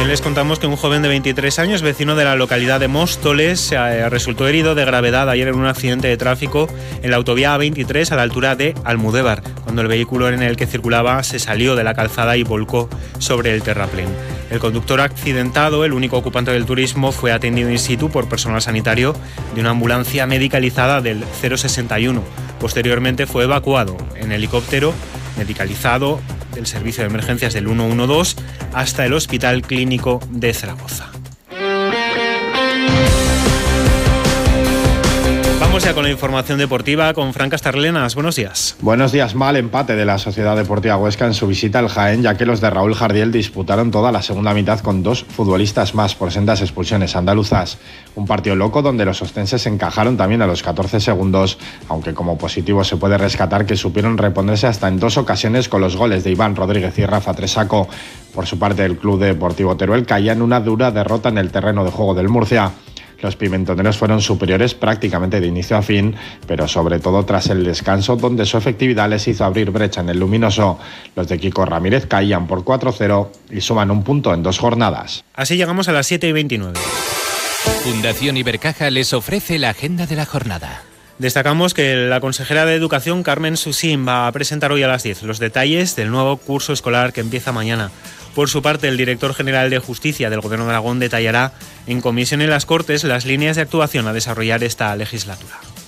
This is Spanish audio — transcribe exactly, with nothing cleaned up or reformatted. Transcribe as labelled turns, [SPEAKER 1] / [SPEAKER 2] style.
[SPEAKER 1] les contamos que un joven de veintitrés años, vecino de la localidad de Móstoles, eh, resultó herido de gravedad ayer en un accidente de tráfico en la autovía A veintitrés a la altura de Almudévar, cuando el vehículo en el que circulaba se salió de la calzada y volcó sobre el terraplén. El conductor accidentado, el único ocupante del turismo, fue atendido in situ por personal sanitario de una ambulancia medicalizada del cero sesenta y uno. Posteriormente fue evacuado en helicóptero medicalizado del servicio de emergencias del ciento doce hasta el Hospital Clínico de Zaragoza. Vamos ya con la información deportiva con Fran Castarlenas. Buenos días.
[SPEAKER 2] Buenos días. Mal empate de la Sociedad Deportiva Huesca en su visita al Jaén, ya que los de Raúl Jardiel disputaron toda la segunda mitad con dos futbolistas más por sendas expulsiones andaluzas. Un partido loco donde los ostenses encajaron también a los catorce segundos, aunque como positivo se puede rescatar que supieron reponerse hasta en dos ocasiones con los goles de Iván Rodríguez y Rafa Tresaco. Por su parte, el Club Deportivo Teruel caía en una dura derrota en el terreno de juego del Murcia. Los pimentoneros fueron superiores prácticamente de inicio a fin, pero sobre todo tras el descanso, donde su efectividad les hizo abrir brecha en el luminoso. Los de Kiko Ramírez caían por cuatro cero y suman un punto en dos jornadas.
[SPEAKER 1] Así llegamos a las siete y veintinueve.
[SPEAKER 3] Fundación Ibercaja les ofrece la agenda de la jornada.
[SPEAKER 1] Destacamos que la consejera de Educación, Carmen Susín, va a presentar hoy a las diez los detalles del nuevo curso escolar que empieza mañana. Por su parte, el director general de Justicia del Gobierno de Aragón detallará en comisión en las Cortes las líneas de actuación a desarrollar esta legislatura.